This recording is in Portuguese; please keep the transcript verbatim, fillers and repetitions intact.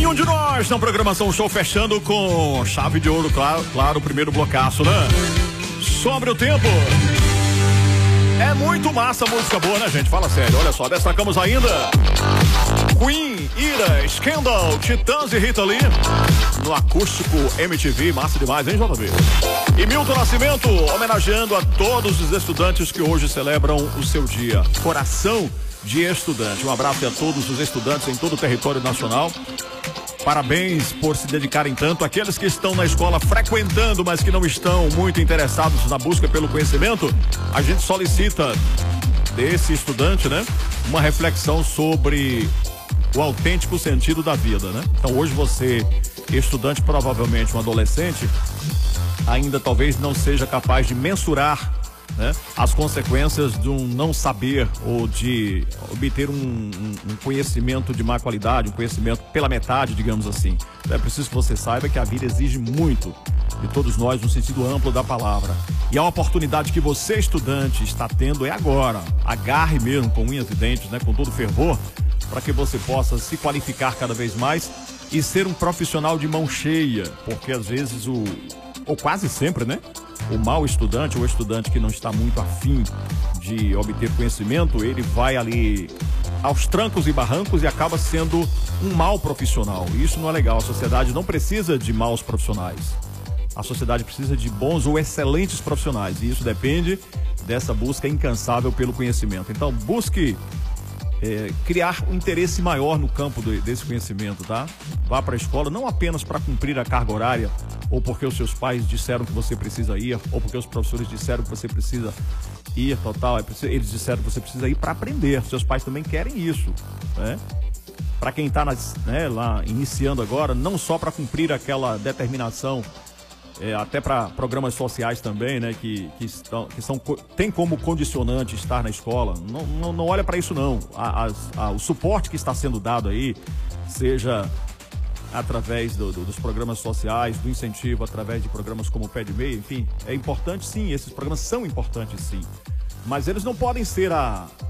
Nenhum de nós na programação Show, fechando com chave de ouro, claro, claro, o primeiro blocaço, né? Sobre o tempo. É muito massa a música boa, né, gente? Fala sério, olha só, destacamos ainda Queen, Ira, Scandal, Titãs e Rita Lee no acústico M T V, massa demais, hein, J V? E Milton Nascimento, homenageando a todos os estudantes que hoje celebram o seu dia. Coração de estudante. Um abraço a todos os estudantes em todo o território nacional. Parabéns por se dedicarem tanto. Aqueles que estão na escola frequentando, mas que não estão muito interessados na busca pelo conhecimento, a gente solicita desse estudante, né, uma reflexão sobre o autêntico sentido da vida, né? Então hoje você, estudante, provavelmente um adolescente, ainda talvez não seja capaz de mensurar, né, as consequências de um não saber ou de obter um, um, um conhecimento de má qualidade, um conhecimento pela metade, digamos assim. É preciso que você saiba que a vida exige muito de todos nós no sentido amplo da palavra. E a oportunidade que você, estudante, está tendo é agora. Agarre mesmo com unhas e dentes, né, com todo fervor, para que você possa se qualificar cada vez mais e ser um profissional de mão cheia, porque às vezes o, ou quase sempre, né, o mau estudante, ou estudante que não está muito afim de obter conhecimento, ele vai ali aos trancos e barrancos e acaba sendo um mau profissional. E isso não é legal. A sociedade não precisa de maus profissionais. A sociedade precisa de bons ou excelentes profissionais. E isso depende dessa busca incansável pelo conhecimento. Então, busque é, criar um interesse maior no campo do, desse conhecimento, tá? Vá para a escola não apenas para cumprir a carga horária, ou porque os seus pais disseram que você precisa ir, ou porque os professores disseram que você precisa ir, total, eles disseram que você precisa ir para aprender. Seus pais também querem isso, né? Para quem está né, lá iniciando agora, não só para cumprir aquela determinação, é, até para programas sociais também, né, que, que, estão, que são, tem como condicionante estar na escola. Não, não, não olha para isso não. A, a, o suporte que está sendo dado aí, seja através do, do, dos programas sociais, do incentivo, através de programas como o Pé de Meia, enfim, é importante sim, esses programas são importantes sim, mas eles não podem ser a,